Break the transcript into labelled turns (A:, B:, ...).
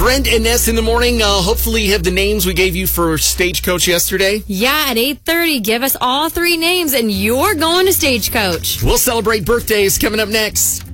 A: Brent and Ness in the morning. Hopefully you have the names we gave you for Stagecoach yesterday.
B: Yeah, at 8:30, give us all 3 names, and you're going to Stagecoach.
A: We'll celebrate birthdays coming up next.